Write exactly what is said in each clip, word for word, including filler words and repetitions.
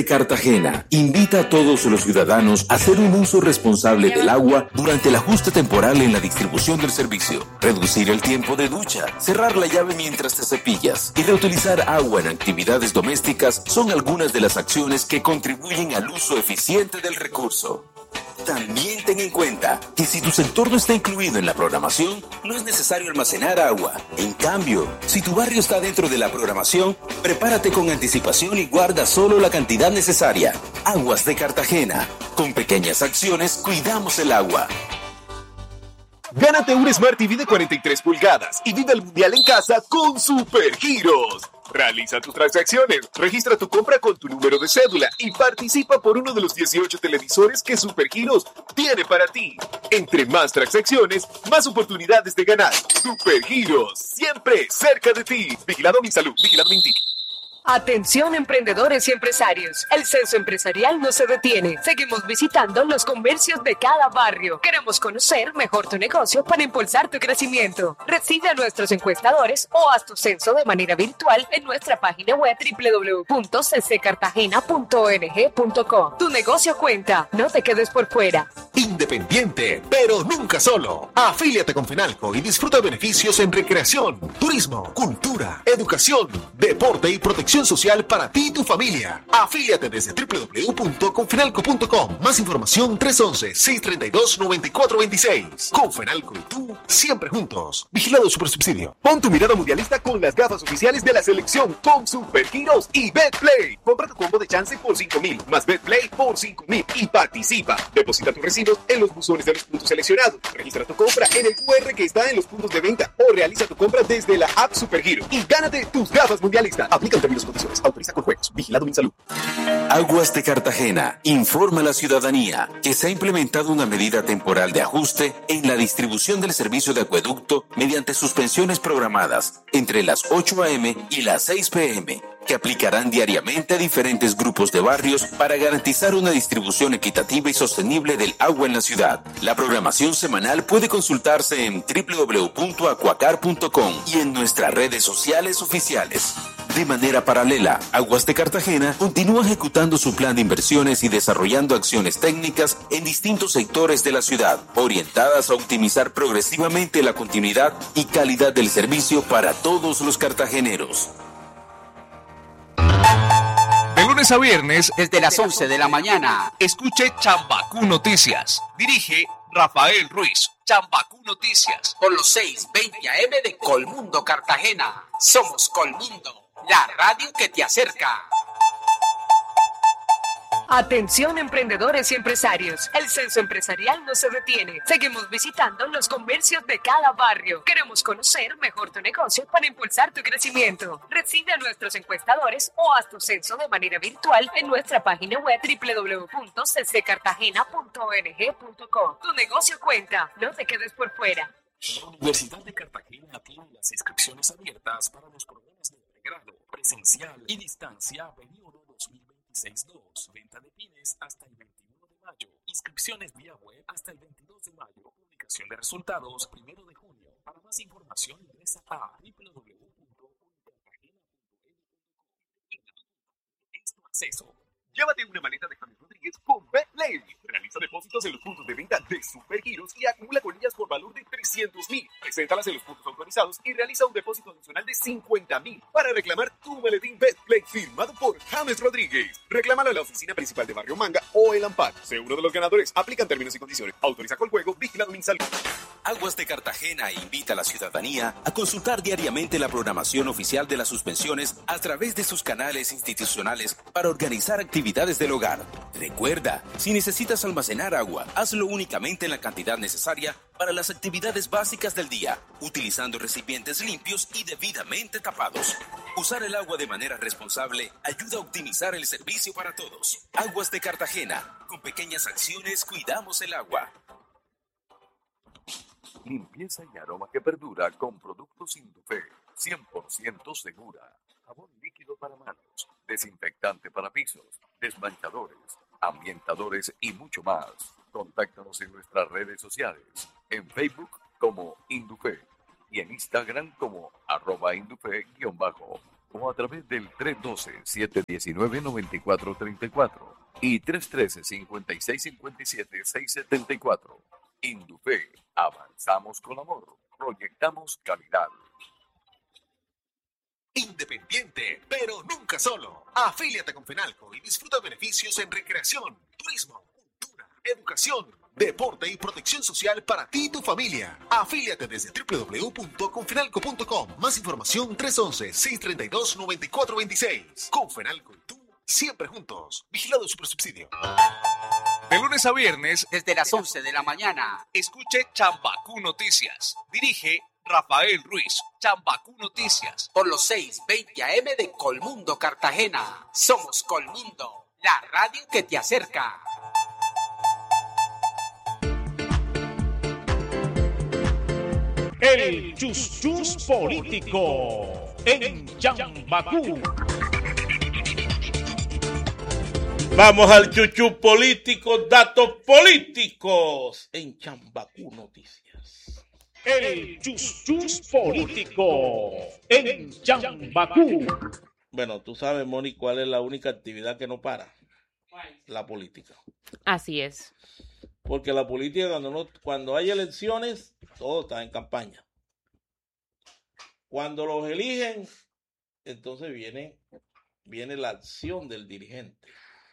Cartagena invita a todos los ciudadanos a hacer un uso responsable del agua durante el ajuste temporal en la distribución del servicio, reducir el tiempo de ducha, cerrar la llave mientras te cepillas y reutilizar agua en actividades domésticas son algunas de las acciones que contribuyen al uso eficiente del recurso. También ten en cuenta que si tu sector no está incluido en la programación, no es necesario almacenar agua. En cambio, si tu barrio está dentro de la programación, prepárate con anticipación y guarda solo la cantidad necesaria. Aguas de Cartagena. Con pequeñas acciones, cuidamos el agua. Gánate un Smart T V de cuarenta y tres pulgadas y vive el mundial en casa con Supergiros. Realiza tus transacciones, registra tu compra con tu número de cédula y participa por uno de los dieciocho televisores que Supergiros tiene para ti. Entre más transacciones, más oportunidades de ganar. Supergiros, siempre cerca de ti. Vigilado Minsalud, vigilado Mintic. Atención emprendedores y empresarios, el censo empresarial no se detiene, seguimos visitando los comercios de cada barrio, queremos conocer mejor tu negocio para impulsar tu crecimiento. Recibe a nuestros encuestadores o haz tu censo de manera virtual en nuestra página web doble u doble u doble u punto c c cartagena punto o r g punto co. Tu negocio cuenta, no te quedes por fuera. Independiente, pero nunca solo. Afíliate con Fenalco y disfruta beneficios en recreación, turismo, cultura, educación, deporte y protección social para ti y tu familia. Afíliate desde doble u doble u doble u punto confenalco punto com. Más información tres once, seiscientos treinta y dos, noventa y cuatro veintiséis. Confenalco y tú, siempre juntos. Vigilado Supersubsidio. Pon tu mirada mundialista con las gafas oficiales de la selección con Supergiros y Betplay. Compra tu combo de chance por cinco mil, más Betplay por cinco mil y participa. Deposita tus recibos en los buzones de los puntos seleccionados. Registra tu compra en el cu erre que está en los puntos de venta o realiza tu compra desde la app Supergiro y gánate tus gafas mundialistas. Aplica en términos y condiciones. Autoriza con juegos. Vigilado Minsalud. Aguas de Cartagena informa a la ciudadanía que se ha implementado una medida temporal de ajuste en la distribución del servicio de acueducto mediante suspensiones programadas entre las ocho a eme y las seis pe eme, que aplicarán diariamente a diferentes grupos de barrios para garantizar una distribución equitativa y sostenible del agua en la ciudad. La programación semanal puede consultarse en doble u doble u doble u punto acuacar punto com y en nuestras redes sociales oficiales. De manera paralela, Aguas de Cartagena continúa ejecutando su plan de inversiones y desarrollando acciones técnicas en distintos sectores de la ciudad, orientadas a optimizar progresivamente la continuidad y calidad del servicio para todos los cartageneros. De lunes a viernes, desde las once de la mañana, escuche Chambacú Noticias. Dirige Rafael Ruiz. Chambacú Noticias. Por los seiscientos veinte A M de Colmundo Cartagena. Somos Colmundo, la radio que te acerca. Atención emprendedores y empresarios, el censo empresarial no se detiene. Seguimos visitando los comercios de cada barrio. Queremos conocer mejor tu negocio para impulsar tu crecimiento. Recibe a nuestros encuestadores o haz tu censo de manera virtual en nuestra página web doble u doble u doble u punto c c cartagena punto o r g punto co. Tu negocio cuenta, no te quedes por fuera. La Universidad de Cartagena tiene las inscripciones abiertas para los programas de pregrado, presencial y distancia periodo dos mil veintiséis dos. Venta de pines hasta el veintiuno de mayo. Inscripciones vía web hasta el veintidós de mayo. Publicación de resultados primero de junio. Para más información ingresa a doble u doble u doble u punto unicartagena punto e d u punto co. Es tu acceso. Llévate una maleta de James Rodríguez con Betplay. Realiza depósitos en los puntos de venta de Supergiros y acumula colillas por valor de trescientos mil. Preséntalas en los puntos autorizados y realiza un depósito adicional de cincuenta mil para reclamar tu maletín Betplay firmado por James Rodríguez. Reclámalo en la oficina principal de Barrio Manga o el Amparo. Sé uno de los ganadores. Aplican términos y condiciones. Autoriza con juego. Vigilado Minsalud. Aguas de Cartagena invita a la ciudadanía a consultar diariamente la programación oficial de las suspensiones a través de sus canales institucionales para organizar actividades del hogar. Recuerda, si necesitas almacenar agua, hazlo únicamente en la cantidad necesaria para las actividades básicas del día, utilizando recipientes limpios y debidamente tapados. Usar el agua de manera responsable ayuda a optimizar el servicio para todos. Aguas de Cartagena, con pequeñas acciones cuidamos el agua. Limpieza y aroma que perdura con productos Indufé, cien por ciento segura. Jabón líquido para manos, desinfectante para pisos, desmanchadores, ambientadores y mucho más. Contáctanos en nuestras redes sociales, en Facebook como Indufé y en Instagram como arroba Indufé guión bajo. o a través del tres uno dos, siete uno nueve, nueve cuatro tres cuatro y tres uno tres, cinco seis cinco siete, seis siete cuatro. Indufe, avanzamos con amor, proyectamos calidad. Independiente, pero nunca solo. Afíliate con Fenalco y disfruta beneficios en recreación, turismo, cultura, educación, deporte y protección social para ti y tu familia. Afíliate desde doble u doble u doble u punto confenalco punto com. Más información tres once, seis treinta y dos, noventa y cuatro veintiséis. Confenalco y tú, siempre juntos. Vigilado Supersubsidio. De lunes a viernes, Desde las once de la mañana. escuche Chambacú Noticias. Dirige Rafael Ruiz. Chambacú Noticias. Por los seiscientos veinte A M de Colmundo, Cartagena. Somos Colmundo, la radio que te acerca. El Chus Chus Político en Chambacú. Vamos al chuchu político, datos políticos en Chambacú Noticias. El Chus Chus Político en Chambacú. Bueno, tú sabes, Moni, cuál es la única actividad que no para. La política. Así es. Porque la política, cuando, no, cuando hay elecciones, todo está en campaña. Cuando los eligen, entonces viene, viene la acción del dirigente.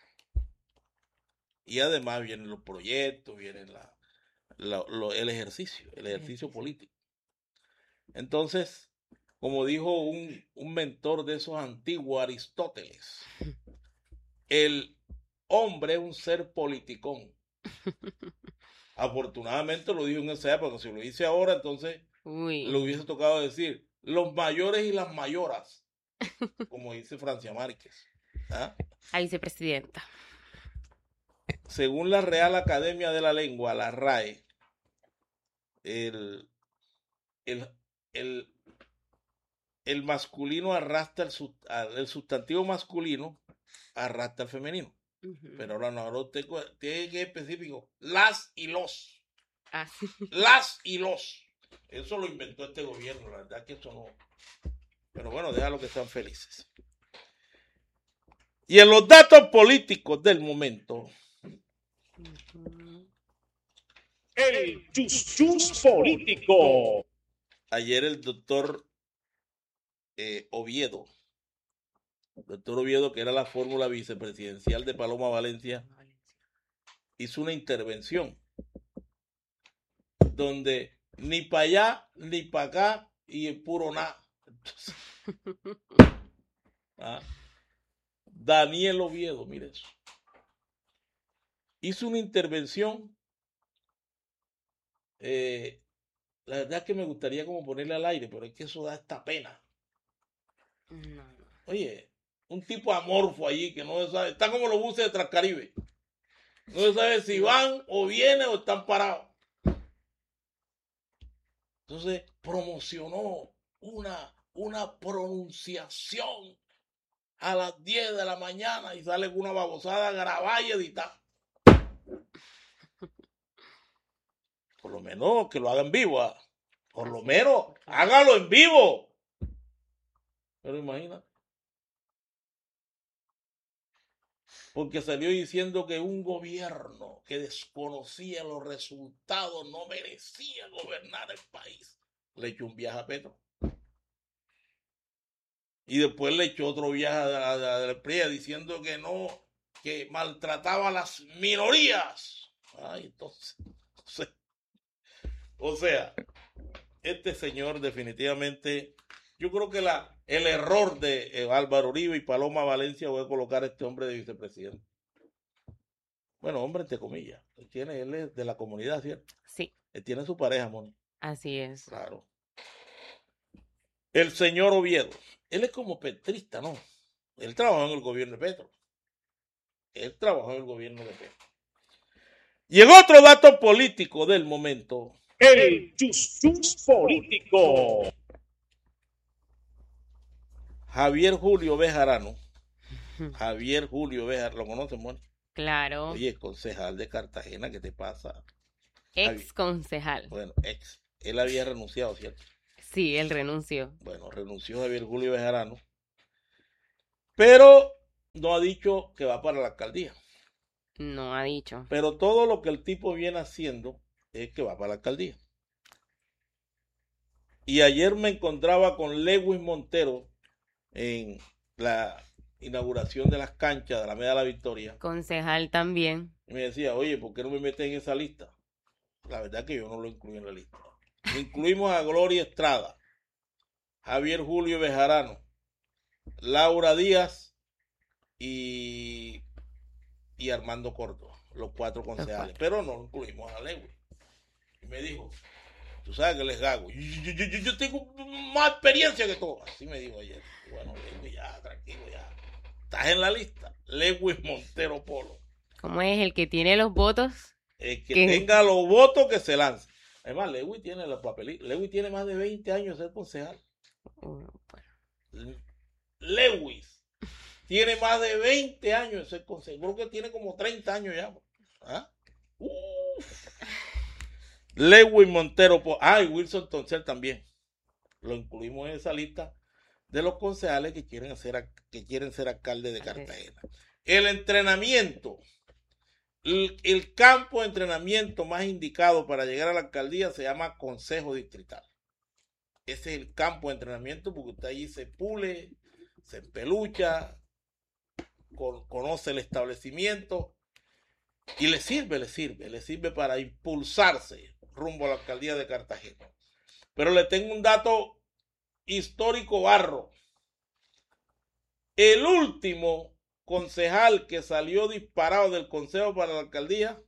Y además vienen los proyectos, viene la, la, lo, el ejercicio, el ejercicio político. Entonces, como dijo un, un mentor de esos antiguos, Aristóteles, el hombre es un ser politicón. Afortunadamente lo dijo en esa época. Si lo dice ahora, entonces Uy. le hubiese tocado decir los mayores y las mayoras, como dice Francia Márquez. ¿Ah? Ahí dice presidenta. Según la Real Academia de la Lengua, la R A E, el, el, el, el masculino arrastra el, sub, el sustantivo masculino arrastra al femenino. Uh-huh. Pero ahora no, ahora usted tiene que ser específico. Las y los. Ah. Las y los. Eso lo inventó este gobierno, la verdad que eso no. Pero bueno, déjalo que están felices. Y en los datos políticos del momento. Uh-huh. El chus chus político. Ayer el doctor eh, Oviedo. Doctor Oviedo, que era la fórmula vicepresidencial de Paloma Valencia, hizo una intervención donde ni para allá, ni para acá, y el puro nada. ¿Ah? Daniel Oviedo, mire eso. Hizo una intervención, eh, la verdad es que me gustaría como ponerle al aire, pero es que eso da esta pena. Oye, un tipo amorfo allí que no se sabe, está como los buses de Transcaribe. No se sabe si van o vienen o están parados. Entonces promocionó una, una pronunciación a las diez de la mañana y sale con una babosada grabada y editada. Por lo menos que lo haga en vivo. ¿eh? Por lo menos hágalo en vivo. Pero imagínate. Porque salió diciendo que un gobierno que desconocía los resultados no merecía gobernar el país. Le echó un viaje a Petro. Y después le echó otro viaje a la, a la, a la P R I A diciendo que no, que maltrataba a las minorías. Ay, entonces, o sea, o sea, este señor definitivamente, yo creo que la... El error de eh, Álvaro Uribe y Paloma Valencia fue colocar a este hombre de vicepresidente. Bueno, hombre, entre comillas. Él, tiene, él es de la comunidad, ¿cierto? Sí. Él tiene su pareja, Moni. Así es. Claro. El señor Oviedo. Él es como petrista, ¿no? Él trabajó en el gobierno de Petro. Él trabajó en el gobierno de Petro. Y en otro dato político del momento. El chus chus político. Javier Julio Bejarano. Javier Julio Bejarano, ¿lo conoces, Moni? Claro. Oye, concejal de Cartagena, ¿qué te pasa? Ex Javier. concejal. Bueno, ex. Él había renunciado, ¿cierto? Sí, él renunció. Bueno, renunció Javier Julio Bejarano Pero no ha dicho que va para la alcaldía. No ha dicho. Pero todo lo que el tipo viene haciendo es que va para la alcaldía. Y ayer me encontraba con Lewis Montero en la inauguración de las canchas de la Media de la Victoria. Concejal también. Y me decía, oye, ¿por qué no me meten en esa lista? La verdad que yo no lo incluí en la lista. Incluimos a Gloria Estrada, Javier Julio Bejarano, Laura Díaz y, y Armando Córdoba, los cuatro concejales. Pero no incluimos a Lewis. Y me dijo, tú sabes que les gago. Yo, yo, yo, yo tengo más experiencia que todo. Así me dijo ayer. Bueno, Lewis, ya, tranquilo, ya. Estás en la lista. Lewis Montero Polo. ¿Cómo es el que tiene los votos? El que ¿Qué? tenga los votos que se lance. Además, Lewis tiene los papelitos. Lewis tiene más de veinte años de ser concejal. Uh, bueno. Lewis tiene más de veinte años de ser concejal. Creo que tiene como treinta años ya. ¿Ah? Uf. Lewis Montero. Ah, y Wilson Toncel también. Lo incluimos en esa lista de los concejales que quieren, hacer, que quieren ser alcalde de Cartagena. El entrenamiento. El, el campo de entrenamiento más indicado para llegar a la alcaldía se llama Consejo Distrital. Ese es el campo de entrenamiento porque usted allí se pule, se pelucha, con, conoce el establecimiento y le sirve, le sirve, le sirve para impulsarse rumbo a la alcaldía de Cartagena. Pero le tengo un dato histórico barro. El último concejal que salió disparado del consejo para la alcaldía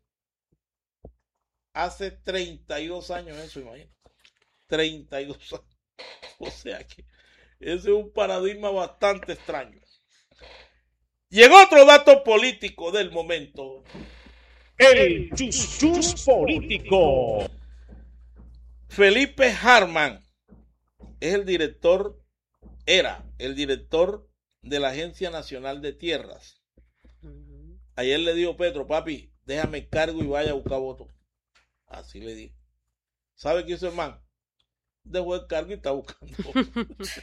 hace treinta y dos años, eso imagínate. treinta y dos años. O sea que ese es un paradigma bastante extraño. Llegó otro dato político del momento. El chus chus político. Felipe Harman es el director, era el director de la Agencia Nacional de Tierras. Uh-huh. Ayer le dijo Petro, papi, déjame el cargo y vaya a buscar votos. Así le dijo. ¿Sabe qué hizo el man? Dejó el cargo y está buscando votos.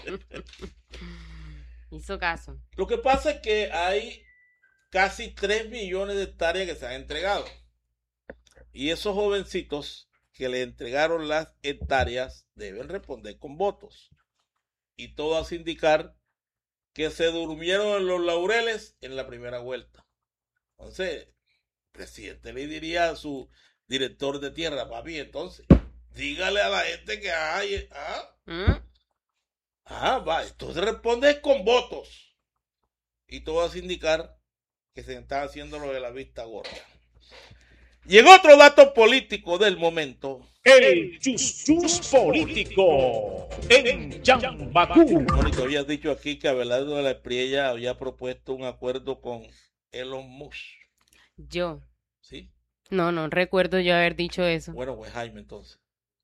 Hizo caso. Lo que pasa es que hay casi tres millones de hectáreas que se han entregado. Y esos jovencitos que le entregaron las hectáreas deben responder con votos. Y todo hace indicar que se durmieron en los laureles en la primera vuelta. Entonces, el presidente le diría a su director de tierra, papi, entonces, dígale a la gente que hay, ¿ah? ¿Mm? Ah, va, entonces responde con votos. Y todo hace indicar que se está haciendo lo de la vista gorda. Llegó otro dato político del momento. El chus chus político en Chambacú. Mónica, habías dicho aquí que Abelardo de la Espriella había propuesto un acuerdo con Elon Musk. ¿Yo? ¿Sí? No, no recuerdo yo haber dicho eso. Bueno, pues Jaime entonces.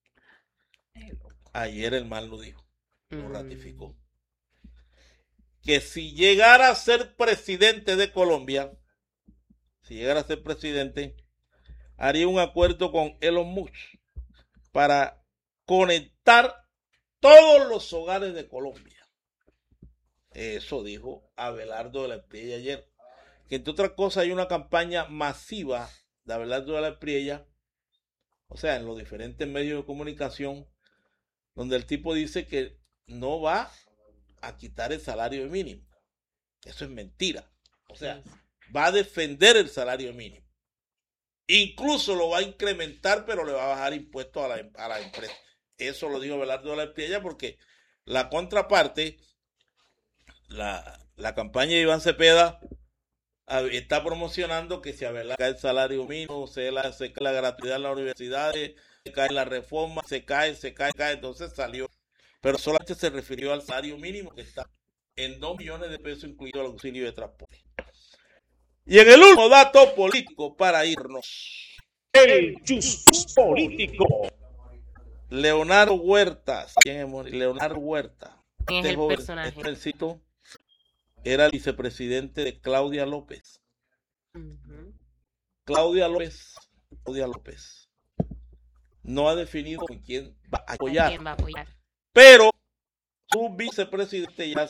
Ayer el man lo dijo, lo mm. ratificó. Que si llegara a ser presidente de Colombia, si llegara a ser presidente, haría un acuerdo con Elon Musk para conectar todos los hogares de Colombia. Eso dijo Abelardo de la Espriella ayer. Que entre otras cosas hay una campaña masiva de Abelardo de la Espriella, o sea, en los diferentes medios de comunicación, donde el tipo dice que no va a quitar el salario mínimo. Eso es mentira. O sea, va a defender el salario mínimo. Incluso lo va a incrementar, pero le va a bajar impuestos a la, a la empresa. Eso lo dijo Abelardo de la Espriella porque la contraparte, la, la campaña de Iván Cepeda está promocionando que si Abelardo cae el salario mínimo, se, la, se cae la gratuidad en las universidades, se cae la reforma, se cae, se cae, se cae, entonces salió. Pero solamente se refirió al salario mínimo que está en dos millones de pesos, incluido el auxilio de transporte. Y en el último dato político para irnos. El chus chus político. Leonardo Huerta. ¿Quién es Leonardo Huerta? ¿Quién este es el joven, personaje? Este jovencito era el vicepresidente de Claudia López. Uh-huh. Claudia López. Claudia López. No ha definido con quién va a apoyar. ¿Quién va a apoyar? Pero su vicepresidente ya